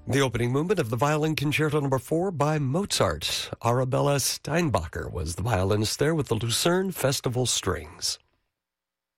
The opening movement of the Violin Concerto No. 4 by Mozart. Arabella Steinbacher was the violinist there with the Lucerne Festival Strings.